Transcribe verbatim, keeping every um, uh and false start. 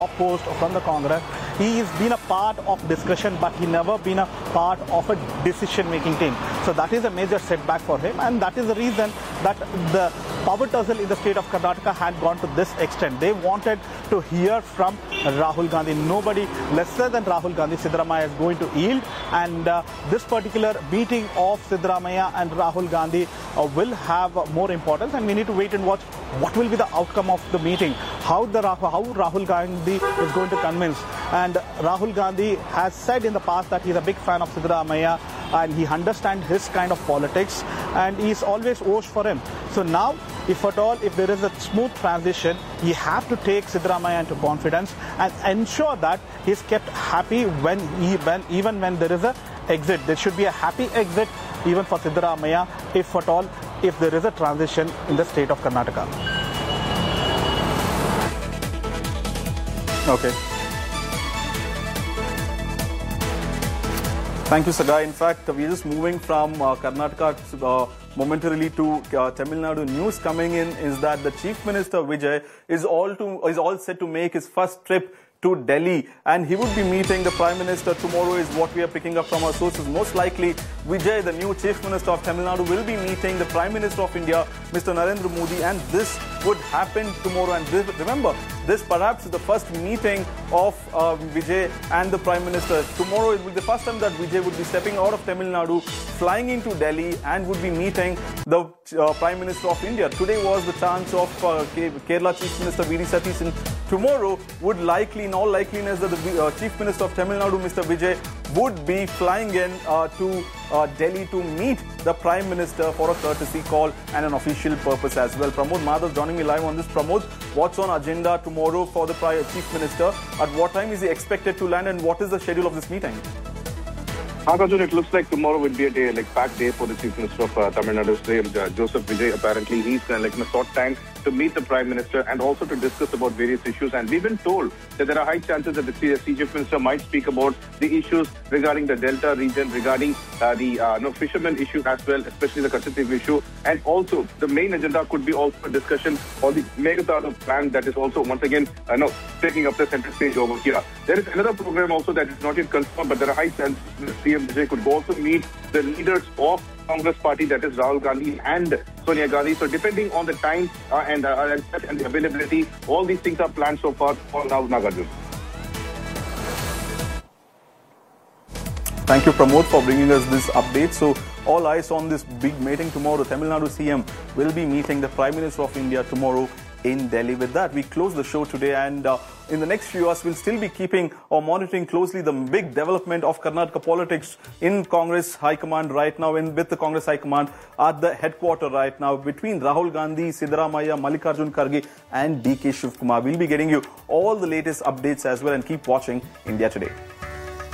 post from the Congress. He has been a part of discussion, but he never been a part of a decision-making team. So that is a major setback for him, and that is the reason that the power tussle in the state of Karnataka had gone to this extent. They wanted to hear from Rahul Gandhi. Nobody lesser than Rahul Gandhi, Siddaramaiah is going to yield, and uh, this particular meeting of Siddaramaiah and Rahul Gandhi uh, will have uh, more importance, and we need to wait and watch what will be the outcome of the meeting, how the how Rahul Gandhi is going to convince. And Rahul Gandhi has said in the past that he's a big fan of Siddaramaiah and he understands his kind of politics, and he's always vouched for him. So now, if at all, if there is a smooth transition, he have to take Siddaramaiah into confidence and ensure that he's kept happy when he, when, even when there is a exit. There should be a happy exit even for Siddaramaiah, if at all, if there is a transition in the state of Karnataka. Okay. Thank you, Sagai. In fact, we're just moving from uh, Karnataka uh, momentarily to uh, Tamil Nadu. News coming in is that the Chief Minister Vijay is all to is all set to make his first trip to Delhi, and he would be meeting the Prime Minister tomorrow, is what we are picking up from our sources. Most likely, Vijay, the new Chief Minister of Tamil Nadu, will be meeting the Prime Minister of India, Mister Narendra Modi, and this would happen tomorrow. And this, remember, this perhaps is the first meeting of uh, Vijay and the Prime Minister. Tomorrow it will be the first time that Vijay would be stepping out of Tamil Nadu, flying into Delhi, and would be meeting the uh, Prime Minister of India. Today was the chance of uh, Kerala Chief Minister V D Satish, and tomorrow would likely, in all likeliness, that the uh, Chief Minister of Tamil Nadu, Mister Vijay, would be flying in uh, to uh, Delhi to meet the Prime Minister for a courtesy call and an official purpose as well. Pramod Madhav joining me live on this. Pramod, what's on agenda tomorrow for the Chief Minister? At what time is he expected to land, and what is the schedule of this meeting? Arjun, it looks like tomorrow will be a day, like packed day for the Chief Minister of uh, Tamil Nadu, uh, Joseph Vijay. Apparently, he's uh, like in a short time to meet the Prime Minister and also to discuss about various issues. And we've been told that there are high chances that the Chief Minister might speak about the issues regarding the Delta region, regarding uh, the uh, no, fishermen issue as well, especially the Kachhativ issue. And also, the main agenda could be also a discussion on the Meghalaya plan that is also once again uh, no, taking up the center stage over here. There is another program also that is not yet confirmed, but there are high chances that C M Vijay could also meet the leaders of Congress party, that is Rahul Gandhi and Sonia Gandhi. So depending on the time uh, and, uh, and the availability, all these things are planned so far for now, Nagarjun. Thank you, Pramod, for bringing us this update. So all eyes on this big meeting tomorrow. Tamil Nadu C M will be meeting the Prime Minister of India tomorrow in Delhi. With that, we close the show today, and uh, in the next few hours, we'll still be keeping or monitoring closely the big development of Karnataka politics in Congress High Command right now, in with the Congress High Command at the headquarters right now, between Rahul Gandhi, Siddaramaiah, Mallikarjun Kharge, and D K Shiv Kumar. We'll be getting you all the latest updates as well, and keep watching India Today.